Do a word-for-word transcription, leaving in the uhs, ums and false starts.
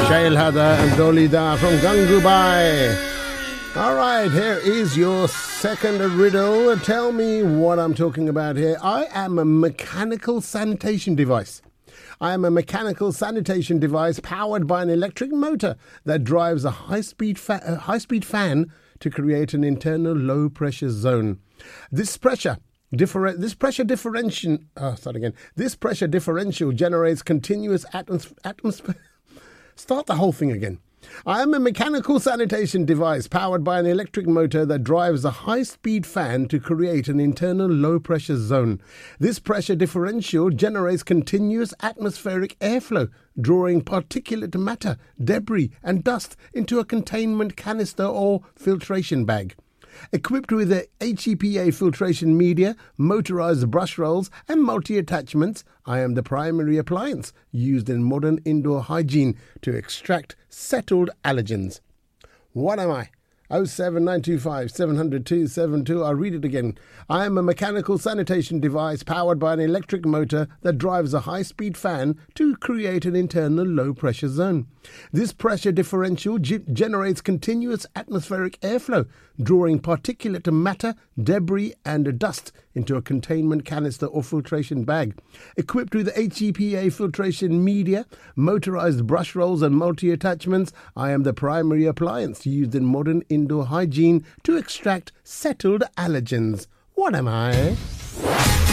Shail Hada and Dolida from Gangubai. All right, here is your second riddle. Tell me what I'm talking about here. I am a mechanical sanitation device. I am a mechanical sanitation device powered by an electric motor that drives a high-speed fa- a high-speed fan to create an internal low-pressure zone. This pressure differ- this pressure differential oh, start again. This pressure differential generates continuous atmos- atmosphere. Start the whole thing again. I am a mechanical sanitation device powered by an electric motor that drives a high-speed fan to create an internal low-pressure zone. This pressure differential generates continuous atmospheric airflow, drawing particulate matter, debris and dust into a containment canister or filtration bag. Equipped with a H E P A filtration media, motorized brush rolls and multi-attachments, I am the primary appliance used in modern indoor hygiene to extract settled allergens. What am I? oh seven nine two five seven zero zero two seven two. I'll read it again. I am a mechanical sanitation device powered by an electric motor that drives a high-speed fan to create an internal low-pressure zone. This pressure differential g- generates continuous atmospheric airflow, drawing particulate matter, debris and dust into a containment canister or filtration bag. Equipped with H E P A filtration media, motorized brush rolls and multi-attachments, I am the primary appliance used in modern indoor hygiene to extract settled allergens. What am I?